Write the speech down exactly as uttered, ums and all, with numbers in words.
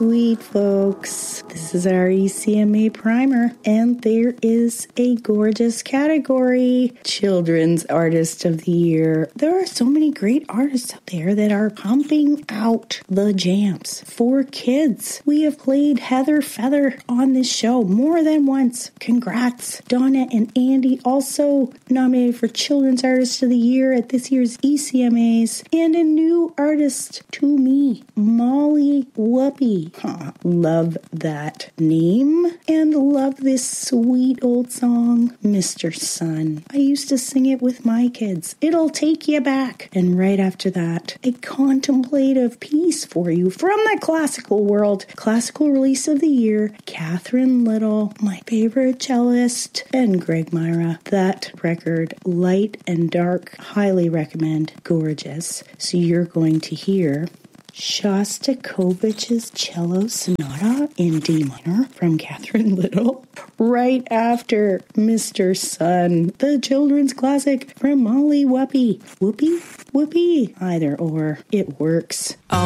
sweet, folks. This is our E C M A primer, and there is a gorgeous category, Children's Artist of the Year. There are so many great artists out there that are pumping out the jams for kids. We have played Heather Feather on this show more than once. Congrats. Donna and Andy also nominated for Children's Artist of the Year at this year's E C M As. And a new artist to me, Molly Whoopie. Huh. Love that name and love this sweet old song, Mister Sun. I used to sing it with my kids. It'll take you back. And right after that, a contemplative piece for you from the classical world. Classical release of the year, Catherine Little, my favorite cellist, and Greg Myra. That record, Light and Dark, highly recommend. Gorgeous. So you're going to hear Shostakovich's Cello Sonata in D minor from Catherine Little, right after Mister Sun, the children's classic from Molly Whoopie. Whoopie? Whoopie. Either or. It works.